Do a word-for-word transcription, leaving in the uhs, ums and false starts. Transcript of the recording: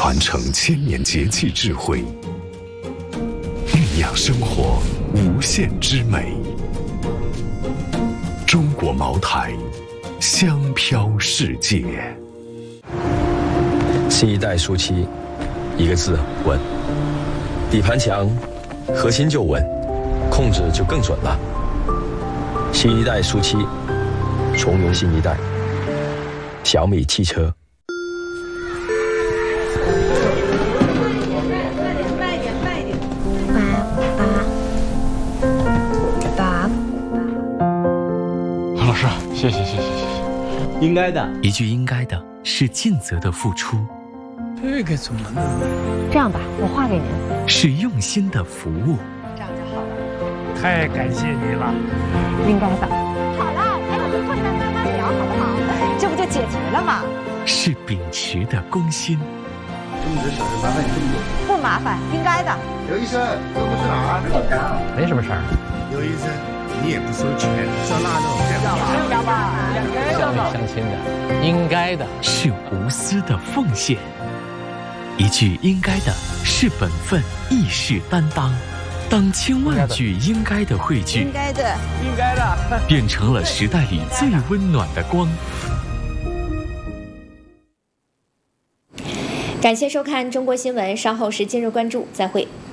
传承千年节气智慧，酝酿生活无限之美。中国茅台，香飘世界。 新一代舒七，一个字稳。底盘强，核心就稳，控制就更准了。新一代舒七，重融新一代。小米汽车。 慢一点，慢一点，慢一点。爸爸，爸。 老师，谢谢谢谢谢谢。 应该的， 一句应该的是尽责的付出。 这个怎么弄？ 这样吧，我画给您。 是用心的服务。 这样就好了。 太感谢你了。 应该的。好了，咱俩就坐下来慢慢聊，好不好？这不就解决了吗？ 是秉持的公心。 这么多小事麻烦你这么多。 不麻烦，应该的。 刘医生，这不是哪儿？ 没什么事儿。 刘医生，你也不收钱，烧腊肉， 要吧？ 相亲相亲的，应该的。 是无私的奉献。一句应该的是本分，亦是担当。当千万句应该的汇聚， 应该的， 应该的， 变成了时代里最温暖的光。 感谢收看中国新闻，稍后是今日关注，再会。